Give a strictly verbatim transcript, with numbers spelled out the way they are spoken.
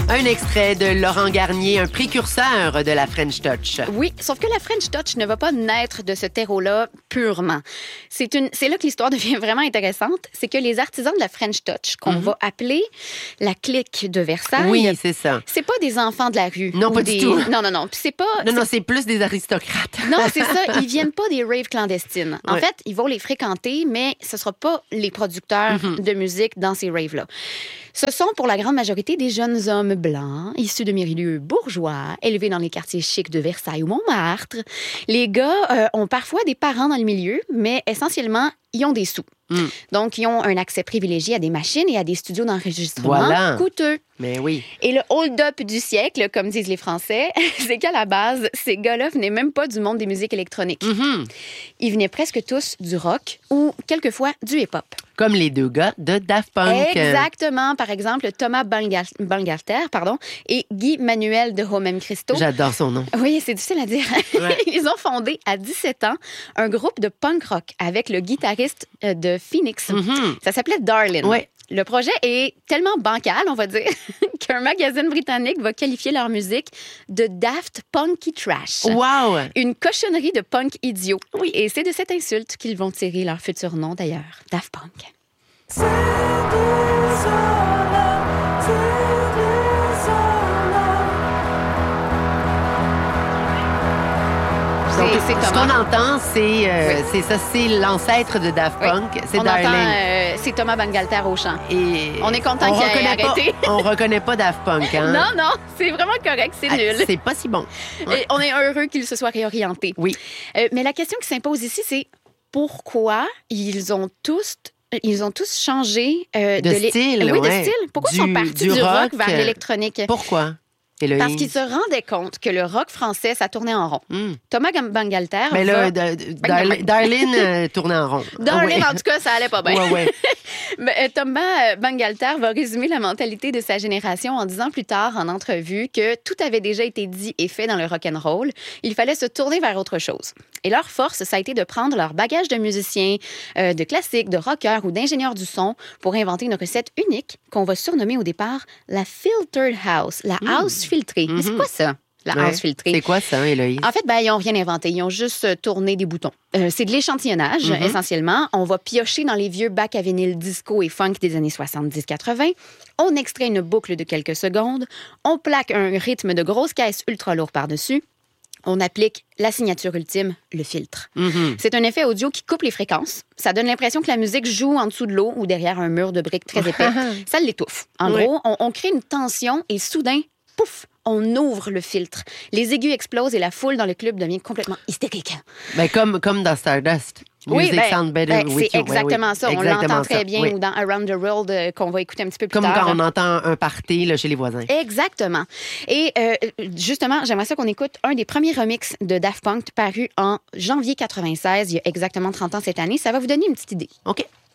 Un extrait de Laurent Garnier, un précurseur de la French Touch. Oui, sauf que la French Touch ne va pas naître de ce terreau-là purement. C'est, une, c'est là que l'histoire devient vraiment intéressante. C'est que les artisans de la French Touch, qu'on mm-hmm. va appeler la clique de Versailles... Oui, c'est ça. C'est pas des enfants de la rue. Non, pas des... du tout. Non, non, non. Puis c'est pas... Non, c'est... non, c'est plus des aristocrates. Non, c'est ça. Ils viennent pas des raves clandestines. En ouais. fait, ils vont les fréquenter, mais ce sera pas les producteurs mm-hmm. de musique dans ces raves-là. Ce sont pour la grande majorité des jeunes hommes blancs, issus de milieux bourgeois, élevés dans les quartiers chics de Versailles ou Montmartre. Les gars euh, ont parfois des parents dans le milieu, mais essentiellement, ils ont des sous. Mm. Donc, ils ont un accès privilégié à des machines et à des studios d'enregistrement voilà. coûteux. Mais oui. Et le hold-up du siècle, comme disent les Français, c'est qu'à la base, ces gars-là venaient même pas du monde des musiques électroniques. Mm-hmm. Ils venaient presque tous du rock ou quelquefois du hip-hop. Comme les deux gars de Daft Punk. Exactement. Par exemple, Thomas Bangal- Bangalter pardon, et Guy Manuel de Homem Christo. J'adore son nom. Oui, c'est difficile à dire. Ouais. Ils ont fondé à dix-sept ans un groupe de punk rock avec le guitariste de Phoenix. Mm-hmm. Ça s'appelait Darlin. Ouais. Le projet est tellement bancal, on va dire, qu'un magazine britannique va qualifier leur musique de Daft Punky Trash. Wow! Une cochonnerie de punk idiot. Oui, et c'est de cette insulte qu'ils vont tirer leur futur nom, d'ailleurs, Daft Punk. C'est Donc, c'est ce qu'on entend, c'est, euh, oui. c'est ça, c'est l'ancêtre de Daft Punk. Oui. C'est on Darling. Entend, euh, c'est Thomas Bangalter au chant. Et on est content on qu'il ait arrêté. Pas, on reconnaît pas Daft Punk, hein? Non, non, c'est vraiment correct, c'est ah, nul. C'est pas si bon. Ouais. Et on est heureux qu'il se soit réorienté. Oui. Euh, mais la question qui s'impose ici, c'est pourquoi ils ont tous... Ils ont tous changé euh, de, de style. Oui, ouais. de style. Pourquoi du, ils sont partis du, du rock, rock vers l'électronique? Pourquoi? Héloïse. Parce qu'ils se rendaient compte que le rock français, ça tournait en rond. Mm. Thomas Bangalter... Mais là, va... Darlene Darlin, euh, tournait en rond. Darlene, oh, ouais. En tout cas, ça allait pas bien. Ouais, ouais. Mais Thomas Bangalter va résumer la mentalité de sa génération en disant plus tard en entrevue que tout avait déjà été dit et fait dans le rock'n'roll. Il fallait se tourner vers autre chose. Et leur force, ça a été de prendre leur bagage de musiciens, euh, de classiques, de rockers ou d'ingénieurs du son pour inventer une recette unique qu'on va surnommer au départ la Filtered House, la mm. house filtrée. Mm-hmm. Mais c'est quoi ça? La ouais. house filtrée. C'est quoi ça, Héloïse? En fait, ben, ils n'ont rien inventé. Ils ont juste tourné des boutons. Euh, c'est de l'échantillonnage, mm-hmm. essentiellement. On va piocher dans les vieux bacs à vinyle disco et funk des années soixante-dix quatre-vingt. On extrait une boucle de quelques secondes. On plaque un rythme de grosse caisse ultra lourd par-dessus. On applique la signature ultime, le filtre. Mm-hmm. C'est un effet audio qui coupe les fréquences. Ça donne l'impression que la musique joue en dessous de l'eau ou derrière un mur de briques très épais. Ça l'étouffe. En oui. gros, on, on crée une tension et soudain, pouf, on ouvre le filtre. Les aigus explosent et la foule dans le club devient complètement hystérique. Ben comme, comme dans Stardust. Oui, Music ben, sound better ben, with c'est you. exactement ouais, oui. ça. Exactement on l'entend très ça. bien oui. ou dans Around the World euh, qu'on va écouter un petit peu plus Comme tard. Comme quand on entend un party là, chez les voisins. Exactement. Et euh, justement, j'aimerais ça qu'on écoute un des premiers remixes de Daft Punk paru en janvier quatre-vingt-seize, il y a exactement trente ans cette année. Ça va vous donner une petite idée. OK.